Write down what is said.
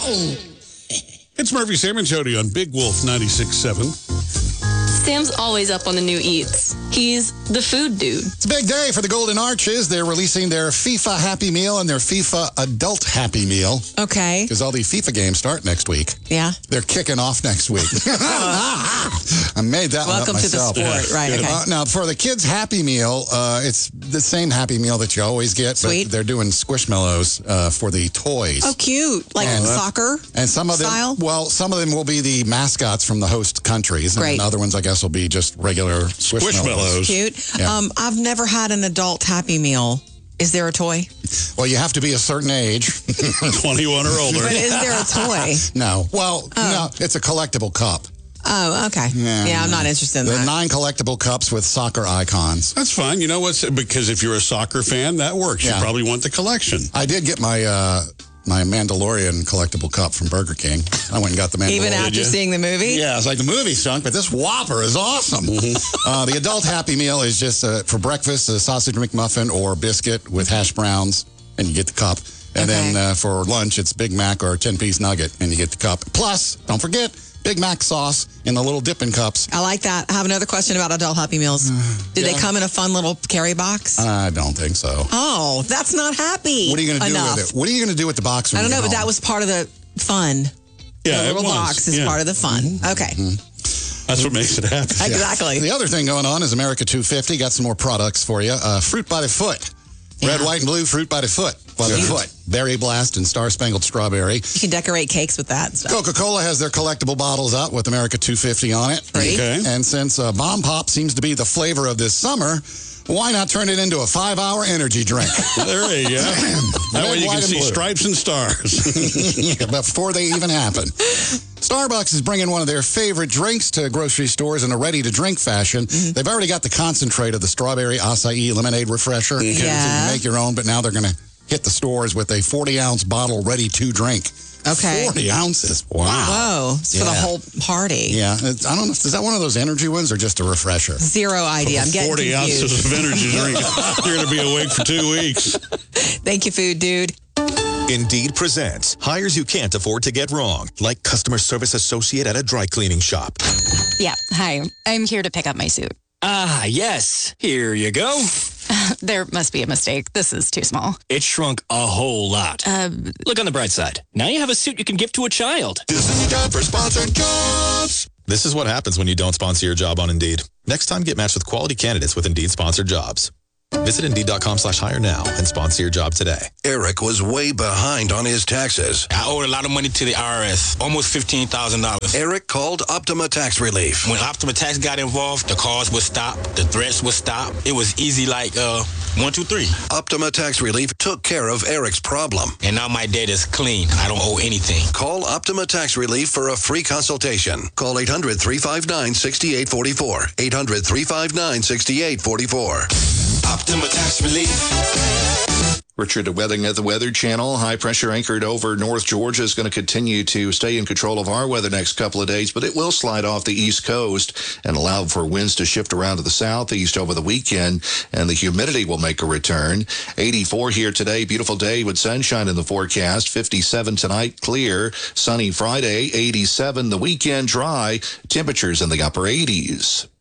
It's Murphy, Sam, and Jody on Big Wolf 96.7. Sam's always up on the new eats. He's the food dude. It's a big day for the Golden Arches. They're releasing their FIFA Happy Meal and their FIFA Adult Happy Meal. Okay. Because all the FIFA games start next week. Yeah. They're kicking off next week. I made that Welcome one up to the myself. sport. Right, okay. Now, for the kids' Happy Meal, it's the same Happy Meal that you always get. Sweet. But they're doing Squishmallows for the toys. Oh, cute. Like soccer And some of them, style? well, some of them will be the mascots from the host countries. And Great. other ones, I guess, will be just regular Squishmallows. Cute. Yeah. I've never had an adult Happy Meal. Is there a toy? Well, you have to be a certain age. 21 or older. But is there a toy? No. Well, no, it's a collectible cup. Oh, okay. Yeah, I'm not interested in There are that. 9 collectible cups with soccer icons. That's fine. You know what? Because if you're a soccer fan, that works. Yeah. You probably want the collection. I did get my my Mandalorian collectible cup from Burger King. I went and got the Mandalorian. Even after seeing the movie? Yeah, it's like the movie stunk, but this Whopper is awesome. The adult Happy Meal is just for breakfast, a sausage McMuffin or biscuit with hash browns, and you get the cup. And then for lunch, it's Big Mac or a 10-piece nugget, and you get the cup. Plus, don't forget, Big Mac sauce in the little dipping cups. I like that. I have another question about adult Happy Meals. Do they come in a fun little carry box? I don't think so. Oh, that's not happy. What are you going to do enough. with it? What are you going to do with the box? I don't know, but that was part of the fun. Yeah, the little it was. box is part of the fun. Okay. That's what makes it happen. Exactly. The other thing going on is America 250. Got some more products for you. Fruit by the foot. Red, white, and blue fruit by the foot. Berry Blast and Star Spangled Strawberry. You can decorate cakes with that and stuff. Coca-Cola has their collectible bottles out with America 250 on it. Great. Okay. And since Bomb Pop seems to be the flavor of this summer, why not turn it into a 5-hour energy drink? There you go. That way you white, can and see blue. stripes and stars. Yeah, before they even happen. Starbucks is bringing one of their favorite drinks to grocery stores in a ready-to-drink fashion. They've already got the concentrate of the strawberry acai lemonade refresher. Yeah. So you can make your own, but now they're going to hit the stores with a 40-ounce bottle ready to drink. Okay. 40 ounces. Wow. Whoa. It's for the Yeah. whole party. Yeah. I don't know. Is that one of those energy ones or just a refresher? Zero idea. I'm getting 40 confused. ounces of energy drink. You're going to be awake for 2 weeks. Thank you, food dude. Indeed presents hires you can't afford to get wrong, like customer service associate at a dry cleaning shop. Yeah, hi. I'm here to pick up my suit. Ah, yes. Here you go. There must be a mistake. This is too small. It shrunk a whole lot. Look on the bright side. Now you have a suit you can give to a child. This is time for sponsored jobs. This is what happens when you don't sponsor your job on Indeed. Next time, get matched with quality candidates with Indeed sponsored jobs. Visit Indeed.com/hire now and sponsor your job today. Eric was way behind on his taxes. I owed a lot of money to the IRS, almost $15,000. Eric called Optima Tax Relief. When Optima Tax got involved, the calls would stop, the threats would stop. It was easy like 1, 2, 3. Optima Tax Relief took care of Eric's problem. And now my debt is clean. I don't owe anything. Call Optima Tax Relief for a free consultation. Call 800-359-6844. 800-359-6844. Optima Tax Relief. Richard Wedding at the Weather Channel. High pressure anchored over North Georgia is going to continue to stay in control of our weather next couple of days, but it will slide off the East Coast and allow for winds to shift around to the southeast over the weekend, and the humidity will make a return. 84 here today. Beautiful day with sunshine in the forecast. 57 tonight, clear. Sunny Friday. 87 the weekend, dry. Temperatures in the upper 80s.